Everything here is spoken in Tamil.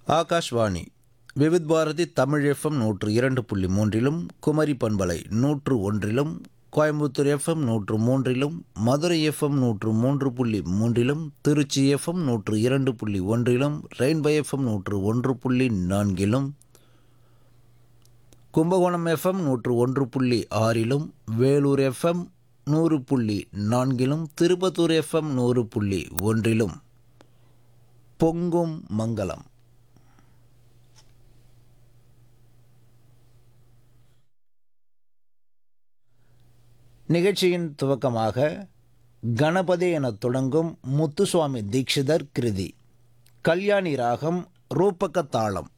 ஆகாஷ்வாணி விவித் பாரதி தமிழ் எஃப்எம் 102.3 குமரி பண்பலை 101, Coimbatore FM 103, Madurai FM 103.3, Trichy FM 102.1, rainbow FM 101.4, Kumbakonam FM 101.6, Vellore FM 100.4, Tirupattur FM 100.1. பொங்கும் மங்களம். நிகழ்ச்சியின் துவக்கமாக கணபதி எனத் தொடங்கும் முத்துசுவாமி தீட்சிதர் கிருதி, கல்யாணி ராகம், ரூபக தாளம்.